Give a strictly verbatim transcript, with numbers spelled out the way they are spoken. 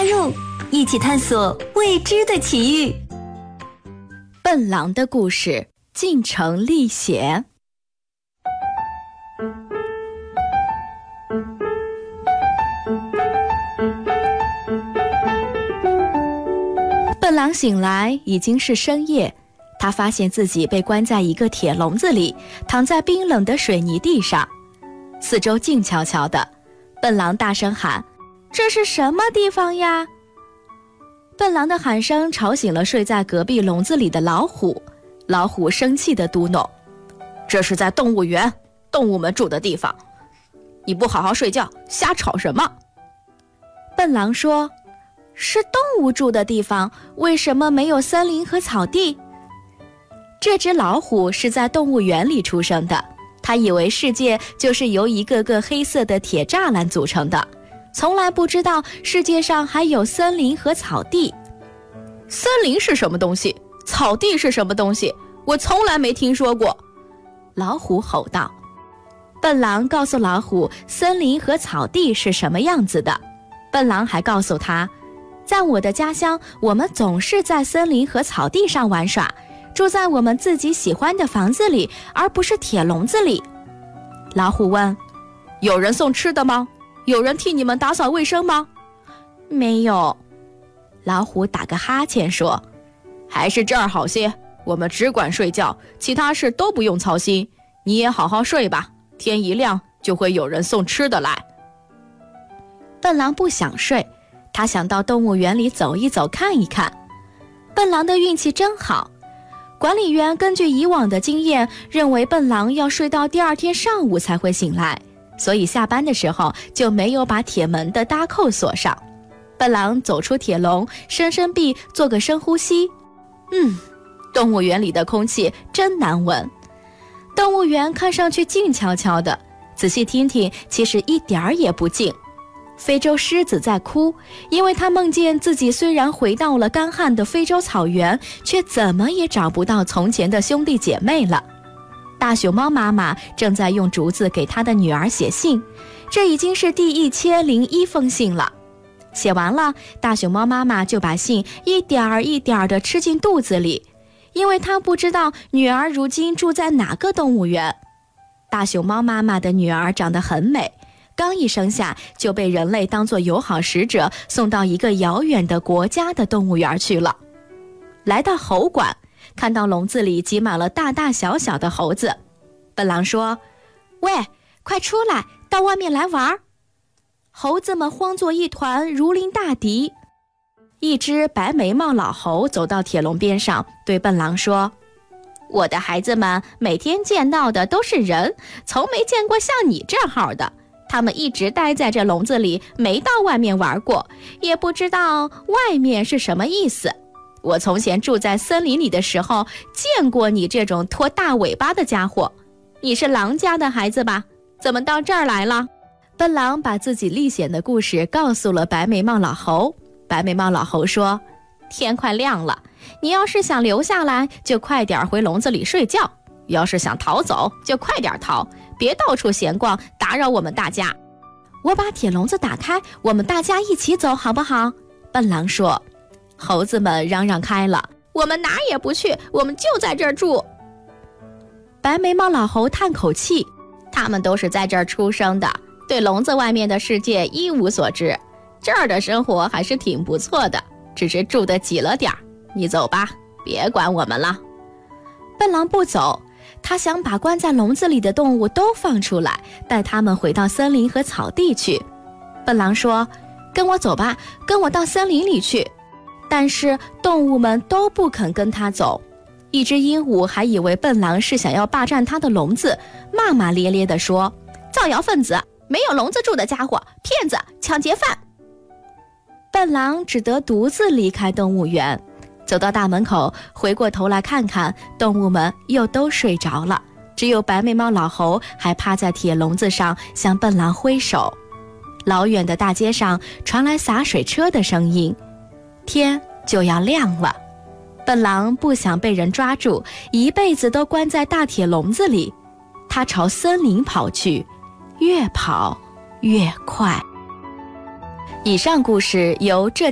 入，一起探索未知的奇遇。 笨狼的故事进城历险。笨狼醒来已经是深夜，他发现自己被关在一个铁笼子里，躺在冰冷的水泥地上，四周静悄悄的。笨狼大声喊：这是什么地方呀？笨狼的喊声吵醒了睡在隔壁笼子里的老虎，老虎生气地嘟哝：这是在动物园，动物们住的地方，你不好好睡觉，瞎吵什么？笨狼说：是动物住的地方，为什么没有森林和草地？这只老虎是在动物园里出生的，它以为世界就是由一个个黑色的铁栅栏组成的，从来不知道世界上还有森林和草地。森林是什么东西？草地是什么东西？我从来没听说过。老虎吼道。笨狼告诉老虎森林和草地是什么样子的。笨狼还告诉他，在我的家乡，我们总是在森林和草地上玩耍，住在我们自己喜欢的房子里，而不是铁笼子里。老虎问：有人送吃的吗？有人替你们打扫卫生吗？没有。老虎打个哈欠说：还是这儿好些，我们只管睡觉，其他事都不用操心，你也好好睡吧，天一亮就会有人送吃的来。笨狼不想睡，他想到动物园里走一走看一看。笨狼的运气真好，管理员根据以往的经验，认为笨狼要睡到第二天上午才会醒来，所以下班的时候就没有把铁门的搭扣锁上。笨狼走出铁笼，伸伸臂，做个深呼吸。嗯，动物园里的空气真难闻。动物园看上去静悄悄的，仔细听听，其实一点儿也不静。非洲狮子在哭，因为他梦见自己虽然回到了干旱的非洲草原，却怎么也找不到从前的兄弟姐妹了。大熊猫妈妈正在用竹子给她的女儿写信，这已经是第一千零一封信了。写完了，大熊猫妈妈就把信一点儿一点儿地吃进肚子里，因为她不知道女儿如今住在哪个动物园。大熊猫妈妈的女儿长得很美，刚一生下就被人类当作友好使者送到一个遥远的国家的动物园去了。来到猴馆，看到笼子里挤满了大大小小的猴子。笨狼说：喂，快出来，到外面来玩。猴子们慌作一团，如临大敌。一只白眉毛老猴走到铁笼边上，对笨狼说：我的孩子们每天见到的都是人，从没见过像你这号的。他们一直待在这笼子里，没到外面玩过，也不知道外面是什么意思。我从前住在森林里的时候，见过你这种拖大尾巴的家伙。你是狼家的孩子吧？怎么到这儿来了？笨狼把自己历险的故事告诉了白眉毛老猴。白眉毛老猴说：天快亮了，你要是想留下来，就快点回笼子里睡觉；要是想逃走，就快点逃，别到处闲逛，打扰我们大家。我把铁笼子打开，我们大家一起走好不好？笨狼说。猴子们嚷嚷开了：我们哪儿也不去，我们就在这儿住。白眉毛老猴叹口气：他们都是在这儿出生的，对笼子外面的世界一无所知，这儿的生活还是挺不错的，只是住得挤了点儿。你走吧，别管我们了。笨狼不走，他想把关在笼子里的动物都放出来，带他们回到森林和草地去。笨狼说：跟我走吧，跟我到森林里去。但是动物们都不肯跟他走。一只鹦鹉还以为笨狼是想要霸占他的笼子，骂骂咧咧地说：造谣分子，没有笼子住的家伙，骗子，抢劫犯。笨狼只得独自离开动物园，走到大门口，回过头来看看，动物们又都睡着了，只有白眉毛老猴还趴在铁笼子上向笨狼挥手。老远的大街上传来洒水车的声音，天就要亮了。笨狼不想被人抓住，一辈子都关在大铁笼子里，他朝森林跑去，越跑越快。以上故事由浙